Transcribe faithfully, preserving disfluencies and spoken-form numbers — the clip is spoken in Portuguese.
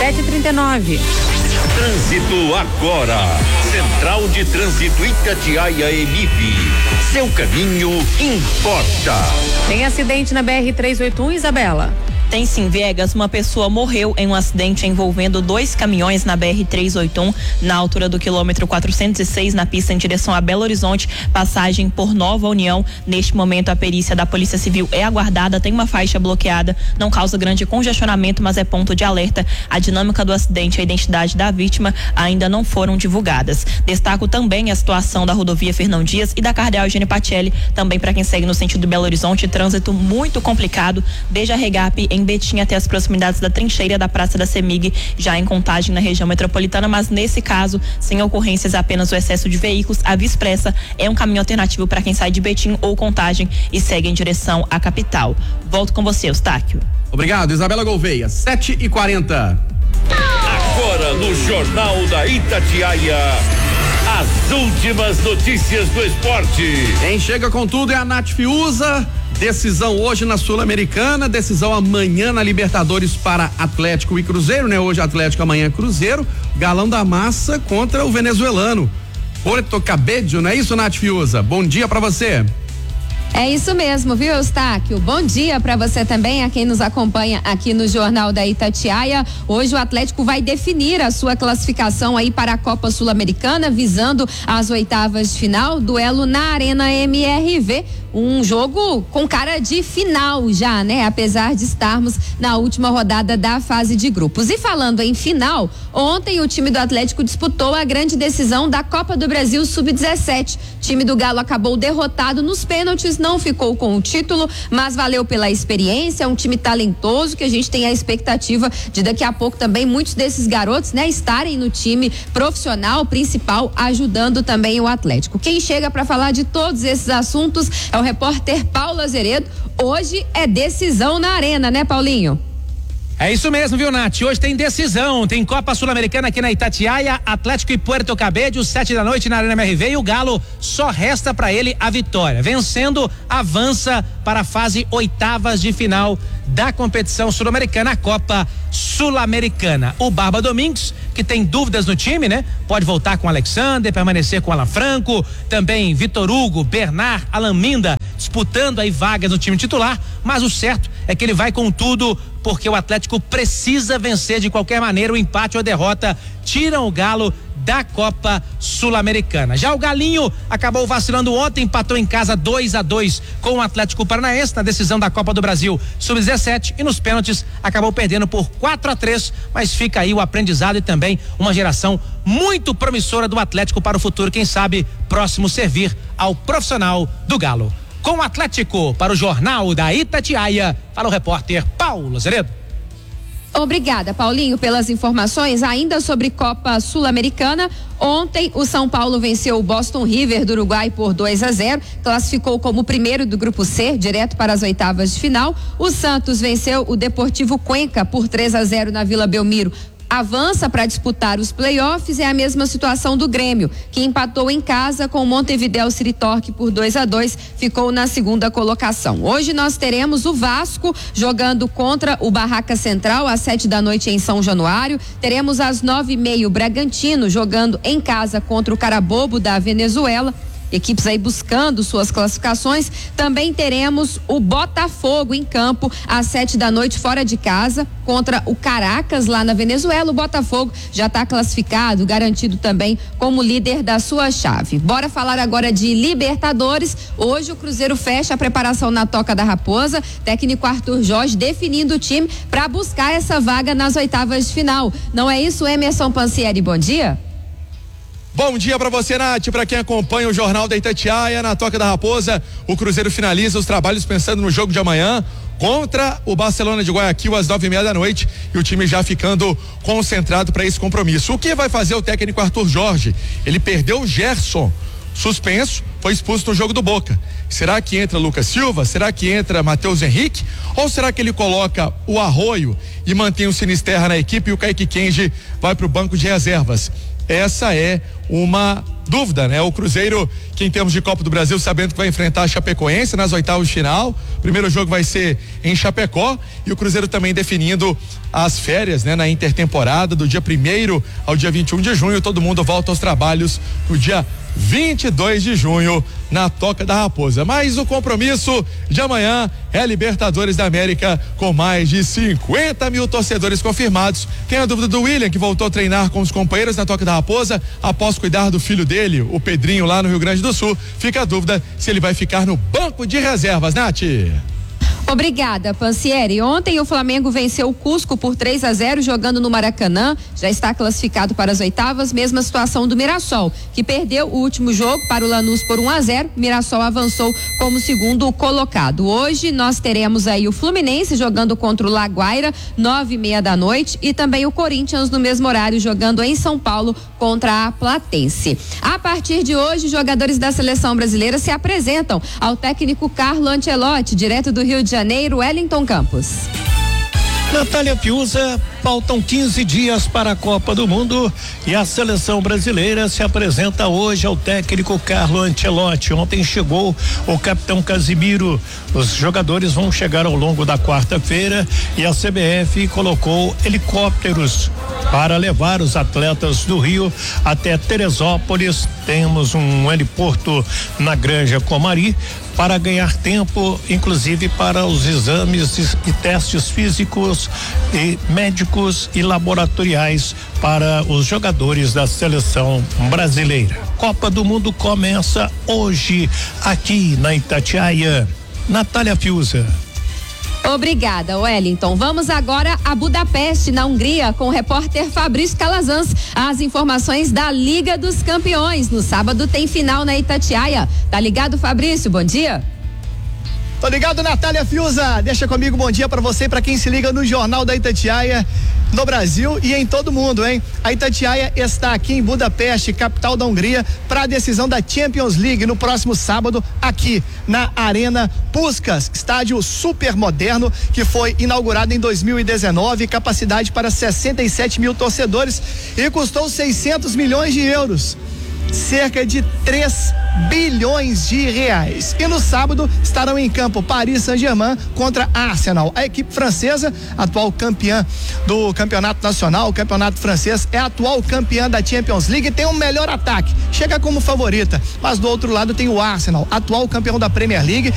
sete e trinta e nove. Trânsito agora. Central de Trânsito Itatiaia Emip. Seu caminho importa. Tem acidente na B R trezentos e oitenta e um, Isabela? Tem sim, Viegas. Uma pessoa morreu em um acidente envolvendo dois caminhões na B R trezentos e oitenta e um, na altura do quilômetro quatrocentos e seis, na pista em direção a Belo Horizonte, passagem por Nova União. Neste momento, a perícia da Polícia Civil é aguardada, tem uma faixa bloqueada, não causa grande congestionamento, mas é ponto de alerta. A dinâmica do acidente e a identidade da vítima ainda não foram divulgadas. Destaco também a situação da rodovia Fernão Dias e da Cardeal Eugênio Pacelli, também para quem segue no sentido Belo Horizonte, trânsito muito complicado, desde a Regap em Betim até as proximidades da trincheira da Praça da Semig, já em Contagem na região metropolitana, mas nesse caso, sem ocorrências, apenas o excesso de veículos. A Via Expressa é um caminho alternativo para quem sai de Betim ou Contagem e segue em direção à capital. Volto com você, Eustáquio. Obrigado, Isabela Gouveia. sete e quarenta. Agora no Jornal da Itatiaia, as últimas notícias do esporte. Quem chega com tudo é a Nath Fiuza. Decisão hoje na Sul-Americana, decisão amanhã na Libertadores para Atlético e Cruzeiro, né? Hoje Atlético, amanhã Cruzeiro. Galão da Massa contra o venezuelano Puerto Cabello, não é isso, Nath Fiuza? Bom dia pra você. É isso mesmo, viu, Eustáquio? Bom dia para você também, a quem nos acompanha aqui no Jornal da Itatiaia. Hoje o Atlético vai definir a sua classificação aí para a Copa Sul-Americana, visando as oitavas de final, duelo na Arena M R V. Um jogo com cara de final já, né? Apesar de estarmos na última rodada da fase de grupos. E falando em final, ontem o time do Atlético disputou a grande decisão da Copa do Brasil sub dezessete. O time do Galo acabou derrotado nos pênaltis, não ficou com o título, mas valeu pela experiência. É um time talentoso que a gente tem a expectativa de daqui a pouco também muitos desses garotos, né, estarem no time profissional principal, ajudando também o Atlético. Quem chega para falar de todos esses assuntos é o repórter Paulo Azeredo. Hoje é decisão na Arena, né, Paulinho? É isso mesmo, viu, Nath? Hoje tem decisão, tem Copa Sul-Americana aqui na Itatiaia, Atlético e Puerto Cabello, sete da noite na Arena M R V, e o Galo só resta para ele a vitória. Vencendo, avança para a fase oitavas de final da competição sul-americana, a Copa Sul-Americana. O Barba Domingues, que tem dúvidas no time, né? Pode voltar com o Alexander, permanecer com o Alan Franco, também Vitor Hugo, Bernard, Alan Minda, disputando aí vagas no time titular, mas o certo é que ele vai com tudo, porque o Atlético precisa vencer de qualquer maneira. O empate ou a derrota tiram o Galo da Copa Sul-Americana. Já o Galinho acabou vacilando ontem, empatou em casa dois a dois com o Atlético Paranaense na decisão da Copa do Brasil sub dezessete, e nos pênaltis acabou perdendo por quatro a três, mas fica aí o aprendizado e também uma geração muito promissora do Atlético para o futuro, quem sabe próximo servir ao profissional do Galo. Com o Atlético, para o Jornal da Itatiaia, para o repórter Paulo Azeredo. Obrigada, Paulinho, pelas informações. Ainda sobre Copa Sul-Americana, ontem o São Paulo venceu o Boston River do Uruguai por dois a zero, classificou como primeiro do grupo C, direto para as oitavas de final. O Santos venceu o Deportivo Cuenca por três a zero na Vila Belmiro, avança para disputar os playoffs. É a mesma situação do Grêmio, que empatou em casa com o Montevideo City Torque por dois a dois, ficou na segunda colocação. Hoje nós teremos o Vasco jogando contra o Barraca Central às sete da noite em São Januário. Teremos às nove e meia o Bragantino jogando em casa contra o Carabobo da Venezuela. Equipes aí buscando suas classificações. Também teremos o Botafogo em campo às sete da noite fora de casa contra o Caracas lá na Venezuela. O Botafogo já está classificado, garantido também como líder da sua chave. Bora falar agora de Libertadores. Hoje o Cruzeiro fecha a preparação na Toca da Raposa. Técnico Arthur Jorge definindo o time para buscar essa vaga nas oitavas de final. Não é isso, Emerson Pansieri? Bom dia. Bom dia para você, Nath, para quem acompanha o Jornal da Itatiaia. Na Toca da Raposa, o Cruzeiro finaliza os trabalhos pensando no jogo de amanhã contra o Barcelona de Guayaquil às nove e meia da noite, e o time já ficando concentrado para esse compromisso. O que vai fazer o técnico Arthur Jorge? Ele perdeu o Gerson, suspenso, foi expulso no jogo do Boca. Será que entra Lucas Silva? Será que entra Matheus Henrique? Ou será que ele coloca o Arroio e mantém o Sinisterra na equipe e o Kaique Kenji vai para o banco de reservas? essa é uma dúvida, né? O Cruzeiro, que em termos de Copa do Brasil, sabendo que vai enfrentar a Chapecoense nas oitavas de final, o primeiro jogo vai ser em Chapecó, e o Cruzeiro também definindo as férias, né? Na intertemporada, do dia primeiro ao dia vinte e um de junho, todo mundo volta aos trabalhos no dia vinte e dois de junho na Toca da Raposa. Mas o compromisso de amanhã é a Libertadores da América, com mais de cinquenta mil torcedores confirmados. Tem a dúvida do William, que voltou a treinar com os companheiros na Toca da Raposa após cuidar do filho dele, o Pedrinho, lá no Rio Grande do Sul. Fica a dúvida se ele vai ficar no banco de reservas, Nath. Obrigada, Pansieri. Ontem o Flamengo venceu o Cusco por três a zero jogando no Maracanã. Já está classificado para as oitavas. Mesma situação do Mirassol, que perdeu o último jogo para o Lanús por um a zero. Mirassol avançou como segundo colocado. Hoje nós teremos aí o Fluminense jogando contra o Laguaira, nove e meia da noite, e também o Corinthians no mesmo horário jogando em São Paulo contra a Platense. A partir de hoje, jogadores da seleção brasileira se apresentam ao técnico Carlo Ancelotti, direto do Rio de Janeiro, Wellington Campos. Natália Piusa, faltam quinze dias para a Copa do Mundo e a seleção brasileira se apresenta hoje ao técnico Carlo Ancelotti. Ontem chegou o capitão Casimiro. Os jogadores vão chegar ao longo da quarta-feira e a C B F colocou helicópteros para levar os atletas do Rio até Teresópolis. Temos um heliporto na Granja Comari para ganhar tempo, inclusive para os exames e testes físicos e médicos e laboratoriais para os jogadores da seleção brasileira. Copa do Mundo começa hoje aqui na Itatiaia. Natália Fiuza. Obrigada, Wellington. Vamos agora a Budapeste, na Hungria, com o repórter Fabrício Calazans. As informações da Liga dos Campeões. No sábado tem final na Itatiaia. Tá ligado, Fabrício? Bom dia. Tô ligado, Natália Fiuza. Deixa comigo, bom dia pra você e pra quem se liga no Jornal da Itatiaia, no Brasil e em todo mundo, hein? A Itatiaia está aqui em Budapeste, capital da Hungria, para a decisão da Champions League no próximo sábado, aqui na Arena Puskás, estádio super moderno que foi inaugurado em dois mil e dezenove, capacidade para sessenta e sete mil torcedores e custou seiscentos milhões de euros. Cerca de três bilhões de reais. E no sábado estarão em campo Paris Saint-Germain contra Arsenal. A equipe francesa, atual campeã do campeonato nacional, o campeonato francês, é a atual campeã da Champions League e tem um melhor ataque. Chega como favorita, mas do outro lado tem o Arsenal, atual campeão da Premier League,